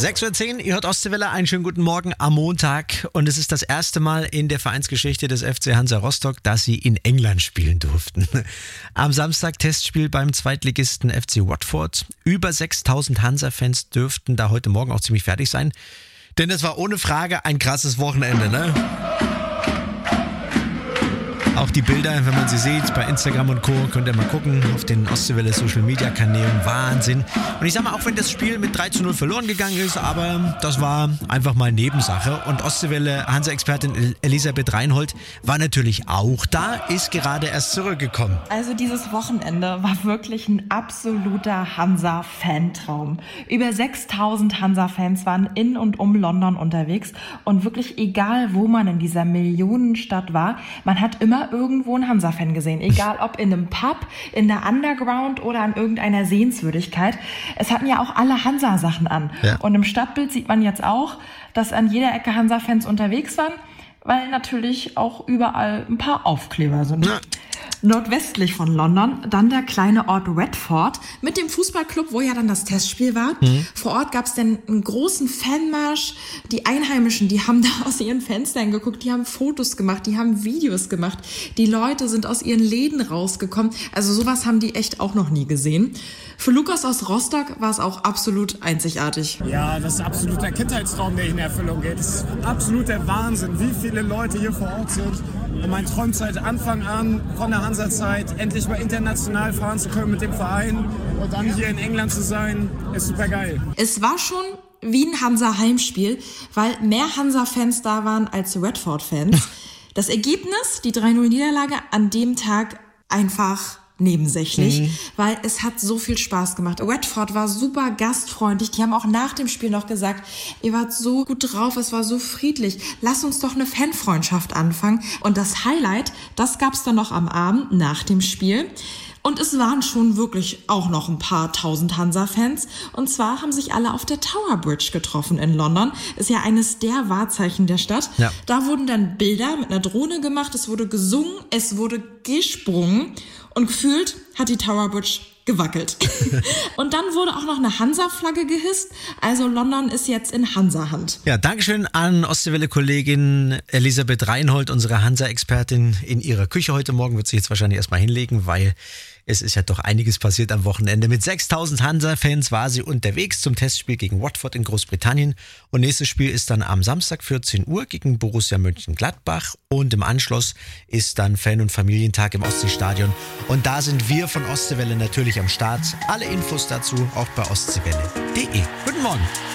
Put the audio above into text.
6:10 Uhr, ihr hört Ostseewelle, einen schönen guten Morgen am Montag. Und es ist das erste Mal in der Vereinsgeschichte des FC Hansa Rostock, dass sie in England spielen durften. Am Samstag Testspiel beim Zweitligisten FC Watford. Über 6000 Hansa-Fans dürften da heute Morgen auch ziemlich fertig sein. Denn es war ohne Frage ein krasses Wochenende, ne? Auch die Bilder, wenn man sie sieht, bei Instagram und Co. könnt ihr mal gucken, auf den Ostseewelle Social Media Kanälen. Wahnsinn. Und ich sag mal, auch wenn das Spiel mit 3:0 verloren gegangen ist, aber das war einfach mal Nebensache. Und Ostseewelle Hansa-Expertin Elisabeth Reinhold war natürlich auch da, ist gerade erst zurückgekommen. Also dieses Wochenende war wirklich ein absoluter Hansa-Fantraum. Über 6000 Hansa-Fans waren in und um London unterwegs. Und wirklich egal, wo man in dieser Millionenstadt war, man hat immer irgendwo einen Hansa-Fan gesehen. Egal ob in einem Pub, in der Underground oder an irgendeiner Sehenswürdigkeit. Es hatten ja auch alle Hansa-Sachen an. Ja. Und im Stadtbild sieht man jetzt auch, dass an jeder Ecke Hansa-Fans unterwegs waren, weil natürlich auch überall ein paar Aufkleber sind. Ja. Nordwestlich von London, dann der kleine Ort Retford mit dem Fußballclub, wo ja dann das Testspiel war. Vor Ort gab es dann einen großen Fanmarsch. Die Einheimischen, die haben da aus ihren Fenstern geguckt, die haben Fotos gemacht, die haben Videos gemacht. Die Leute sind aus ihren Läden rausgekommen. Also sowas haben die echt auch noch nie gesehen. Für Lukas aus Rostock war es auch absolut einzigartig. Ja, das ist absolut der Kindheitstraum, der in Erfüllung geht. Das ist absolut der Wahnsinn, wie viele Leute hier vor Ort sind. Und mein Traum seit Anfang an von der Hansa-Zeit, endlich mal international fahren zu können mit dem Verein und dann hier in England zu sein, ist super geil. Es war schon wie ein Hansa-Heimspiel, weil mehr Hansa-Fans da waren als Retford-Fans. Das Ergebnis, die 3:0-Niederlage an dem Tag einfach nebensächlich, weil es hat so viel Spaß gemacht. Retford war super gastfreundlich. Die haben auch nach dem Spiel noch gesagt, ihr wart so gut drauf, es war so friedlich. Lass uns doch eine Fanfreundschaft anfangen. Und das Highlight, das gab's dann noch am Abend nach dem Spiel. Und es waren schon wirklich auch noch ein paar tausend Hansa-Fans. Und zwar haben sich alle auf der Tower Bridge getroffen in London. Ist ja eines der Wahrzeichen der Stadt. Ja. Da wurden dann Bilder mit einer Drohne gemacht, es wurde gesungen, es wurde gesprungen. Und gefühlt hat die Tower Bridge gewackelt. Und dann wurde auch noch eine Hansa-Flagge gehisst. Also London ist jetzt in Hansa-Hand. Ja, Dankeschön an Ostseewelle-Kollegin Elisabeth Reinhold, unsere Hansa-Expertin in ihrer Küche heute Morgen. Wird sie jetzt wahrscheinlich erstmal hinlegen, weil es ist ja doch einiges passiert am Wochenende. Mit 6000 Hansa-Fans war sie unterwegs zum Testspiel gegen Watford in Großbritannien. Und nächstes Spiel ist dann am Samstag 14 Uhr gegen Borussia Mönchengladbach. Und im Anschluss ist dann Fan- und Familientag im Ostseestadion. Und da sind wir von Ostseewelle natürlich am Start. Alle Infos dazu auch bei ostseewelle.de. Guten Morgen.